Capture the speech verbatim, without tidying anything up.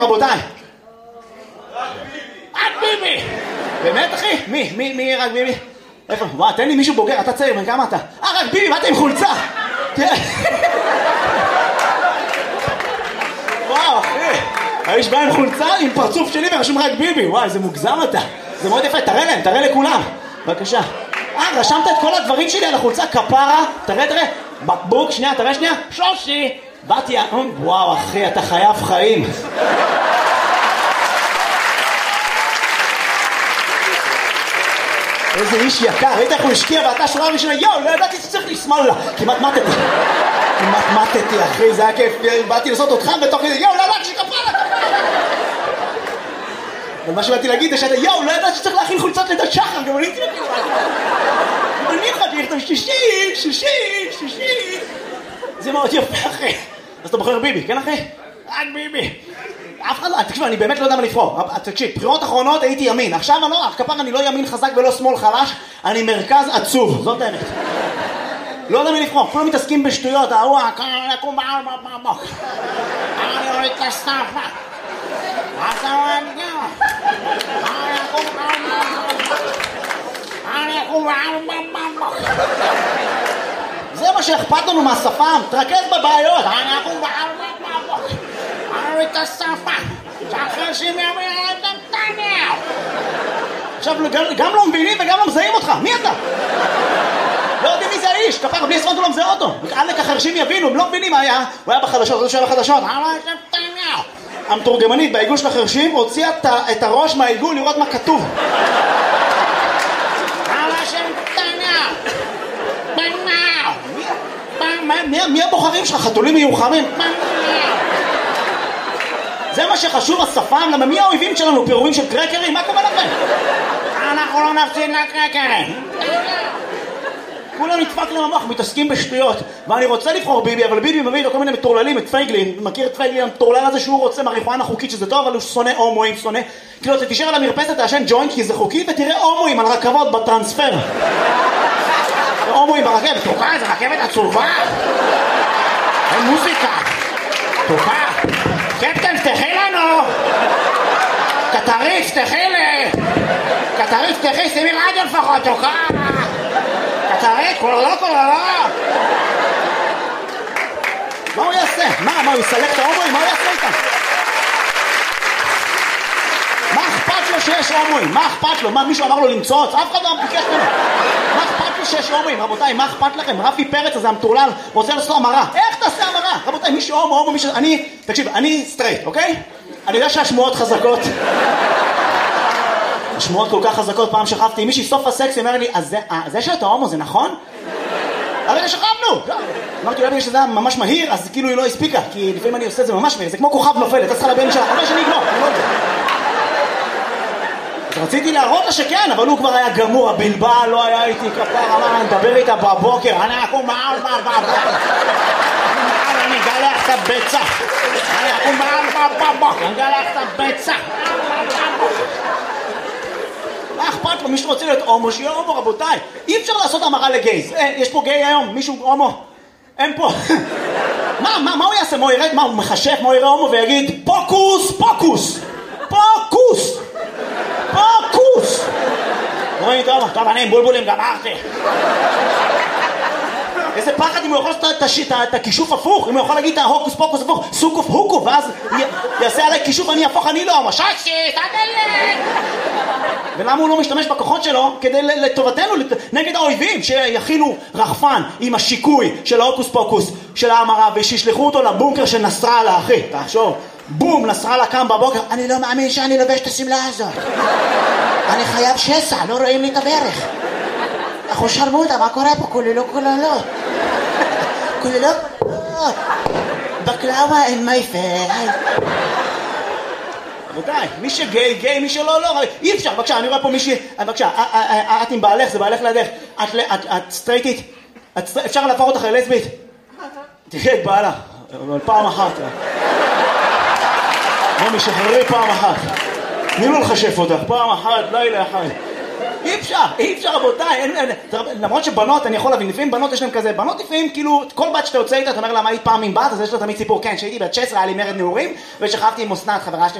רבותיי. רק ביבי. באמת אחי? מי? מי? מי רק ביבי? איפה? וואו, תן לי מישהו בוגר, אתה צעיר, בן כמה אתה? אה, רק ביבי, באתה עם חולצה. וואו, אחי. האיש בא עם חולצה, עם פרצוף שלי ורשום רק ביבי. וואי, זה מוגזם אתה. זה מאוד יפה, תראה להם, תראה לכולם. בבקשה. אה, רשמת את כל הדברים שלי על החולצה, כפרה. תראה, תראה. בקבוק, שנייה, תראה שנייה. שושי. באתי, וואו, אחי, אתה חייב חיים. איזה איש יקר, ראית איך הוא השקיע ואתה שורה ראשונה, יואו, לא ידעתי שצריך לשמאל לה. כמעט מתתי. כמעט מתתי, אחי, זה היה כיף. באתי לעשות אותך בתוך כזה, יואו, לא ידעתי שכפרה. אבל מה שבאתי להגיד זה שאתה, יואו, לא ידעתי שצריך להכין חולצות לידת שחר, גם אני הייתי להכין. אבל אני יכולתי לכתוב שישי, שישי, שישי. זה מאוד יפה, אחי. אז אתה בוחר ביבי, כן אחי? רק ביבי. אף אחד לא, תקשיב, אני באמת לא יודע מה לבחור. תקשיב, בחירות אחרונות הייתי ימין. עכשיו אני לא, כפר אני לא ימין חזק ולא שמאל חלש, אני מרכז עצוב, זאת האמת. לא יודע מה לבחור, כולם מתעסקים בשטויות, ההוא, כאן יקום בעל בבוק. אני רואה את הסטאפה. אתה רואה את זה? כאן יקום בעל בבוק. כאן יקום בעל בבוק. זה מה שאכפת לנו מהשפם, תרכז בבעיות. אני יקום בעל בבוק. אני רואה את הסטאפה. שאחרי שהם יאמר את נתניהו. עכשיו, גם לא מבינים וגם לא מזהים אותך. מי אתה? לא יודעים מי זה האיש, כפר, בלי עשרות הוא לא מזהה אותו. עלק החרשים יבינו, הם לא מבינים מה היה. הוא היה בחדשות, הוא שהיה בחדשות. המתורגמנית בעיגול של החרשים הוציאה את הראש מהעיגול לראות מה כתוב. מי הבוחרים שלך? חתולים מיוחמים? זה מה שחשוב, השפם, למה מי האויבים שלנו? פירורים של קרקרים? מה קורה לכם? אנחנו לא נפסיד לקרקרים. כולם נדפק להם המוח, מתעסקים בשטויות. ואני רוצה לבחור ביבי, אבל ביבי מביא לו כל מיני מטורללים, את פייגלין. מכיר את פייגלין, המטורלל הזה שהוא רוצה מריחואנה חוקית, שזה טוב, אבל הוא שונא הומואים, שונא. כאילו, אתה תישאר על המרפסת, תעשן ג'וינט, כי זה חוקי, ותראה הומואים על רכבות בטרנספר. הומואים ברכבת, תוקע, זה רכבת עצובה. אין מוזיקה. תוקע. קפטן, פתחי לנו. קטריץ, פתחי לי. קטריץ, פתחי, שימי רדיו לפחות, תוקע. קטריץ, כולה לא, כולה לא. מה הוא יעשה? מה, מה, הוא יסלק את ההומואים? מה הוא יעשה איתם? מה אכפת לו שיש הומואים? מה אכפת לו? מה, מישהו אמר לו למצוץ? אף אחד לא ביקש ממנו. מה אכפת לו שיש הומואים? רבותיי, מה אכפת לכם? רפי פרץ הזה המטורלל רוצה לעשות המרה. איך תעשה המרה? רבותיי, מישהו הומו, הומו, מישהו... אני, תקשיב, אני סטרייט, אוקיי? אני יודע שהשמועות חזקות. השמועות כל כך חזקות. פעם שכבתי עם מישהי סוף הסקס, היא אומר לי, אז זה שאתה הומו זה נכון? הרגע שכבנו! אמרתי, אולי בגלל שזה היה ממש מהיר, אז כאילו היא לא הספיקה, כי לפעמים אני עושה את זה ממש מהיר, זה כמו כוכב נופל, אתה צריכה לבן שלה, חמש שאני אגנור, אני לא יודע. אז רציתי להראות לה שכן, אבל הוא כבר היה גמור, הבלבל לא היה איתי כפר, אמר, אני מדבר איתה בבוקר, אני אקום מעל בבוקר, אני אגלח את הביצה, אני אקום מעל בבוקר, אני אגלח את הביצה. מה אכפת לו? מישהו רוצה להיות הומו, שיהיה הומו, רבותיי. אי אפשר לעשות המרה לגייז. אה, יש פה גיי היום, מישהו הומו. אין פה. מה, מה, מה הוא יעשה? מה הוא ירד? מה, הוא מחשף? מה הוא יראה הומו ויגיד, פוקוס, פוקוס, פוקוס, פוקוס. רואים טוב, טוב, אני עם בולבולים גמרתי. איזה פחד אם הוא יכול לעשות את הכישוף הפוך, אם הוא יכול להגיד את ההוקוס פוקוס הפוך, סוקוף הוקו, ואז יעשה עליי כישוף, אני הפוך, אני לא, מששי, תדלק. ולמה הוא לא משתמש בכוחות שלו כדי לטובתנו, נגד האויבים, שיכינו רחפן עם השיקוי של ההוקוס פוקוס של ההמרה, ושישלחו אותו לבונקר של נסראללה, אחי, תחשוב, בום, נסראללה קם בבוקר, אני לא מאמין שאני לובש את הסמלה הזאת, אני חייב שסע, לא רואים לי את הברך. אחו שרמוטה, מה קורה פה? כוללו כוללו כוללו בקלאווה אין מייפל. רבותיי, מי שגיי, גיי, מי שלא, לא, אי אפשר. בבקשה, אני רואה פה מישהי, בבקשה, את עם בעלך, זה בעלך לידך, את סטרייטית, אפשר להפוך אותך ללסבית? תראה את בעלה, אבל פעם אחת. מומי, שחררי פעם אחת. תני לו לחשף אותך, פעם אחת, לילה אחד. אי אפשר, אי אפשר רבותיי, למרות שבנות, אני יכול להבין, לפעמים בנות יש להם כזה, בנות לפעמים כאילו, כל בת שאתה יוצא איתה, אתה אומר לה מה היית פעם עם בת, אז יש לה תמיד סיפור, כן, שהייתי בת שש עשרה, היה לי מרד נעורים, ושכבתי עם אסנת, חברה שלי